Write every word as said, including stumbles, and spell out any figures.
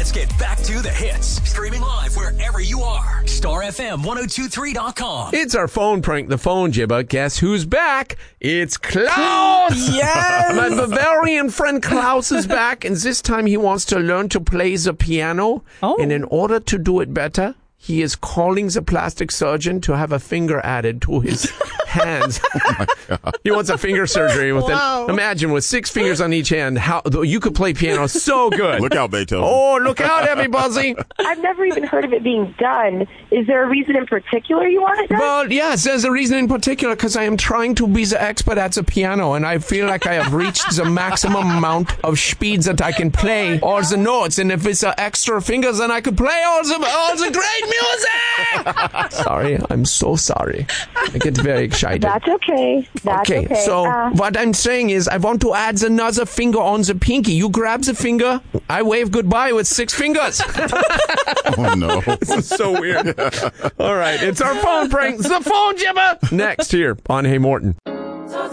Let's get back to the hits. Streaming live wherever you are. Star F M ten twenty-three dot com. It's our phone prank, the phone jibba. Guess who's back? It's Klaus! Yes! My Bavarian friend Klaus is back, and this time he wants to learn to play the piano. Oh. And in order to do it better, he is calling the plastic surgeon to have a finger added to his hands. Oh my God. He wants a finger surgery with Wow. an, imagine with six fingers on each hand, how you could play piano so good. Look out, Beethoven. Oh, look out, everybody. I've never even heard of it being done. Is there a reason in particular you want it done? Well, yes, there's a reason in particular, because I am trying to be the expert at the piano, and I feel like I have reached the maximum amount of speeds that I can play all the notes, and if it's uh, extra fingers, then I could play all the, all the great music! Sorry, I'm so sorry. I get very excited. That's okay. That's okay. Okay, so Uh, what I'm saying is I want to add another finger on the pinky. You grab the finger, I wave goodbye with six fingers. Oh, no. This is so weird. All right, it's our phone prank, the phone jibber. Next here on Hey Morton.